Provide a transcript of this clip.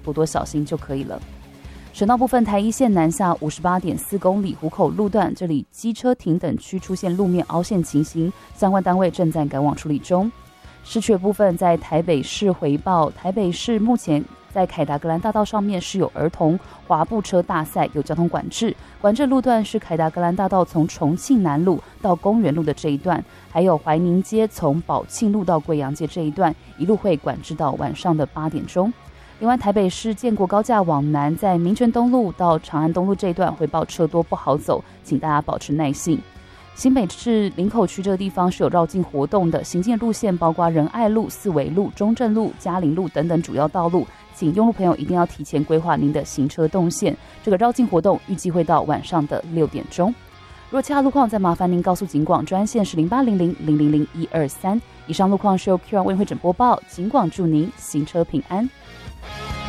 多多小心就可以了。省道部分，台一线南下58.4公里湖口路段，这里机车停等区出现路面凹陷情形，相关单位正在赶往处理中。市区的部分，在台北市回报，台北市目前在凯达格兰大道上面是有儿童滑步车大赛，有交通管制。管制路段是凯达格兰大道从重庆南路到公园路的这一段，还有怀宁街从宝庆路到贵阳街这一段，一路会管制到晚上的8点钟。另外，台北市建国高架往南，在民权东路到长安东路这一段回报车多不好走，请大家保持耐性。新北市林口区这个地方是有绕境活动的，行进路线包括仁爱路、四维路、中正路、嘉陵路等等主要道路，请用路朋友一定要提前规划您的行车动线。这个绕境活动预计会到晚上的6点钟。若其他路况，再麻烦您告诉警广专线是0800-000-123。以上路况是由 Q1 为会诊播报，警广祝您行车平安。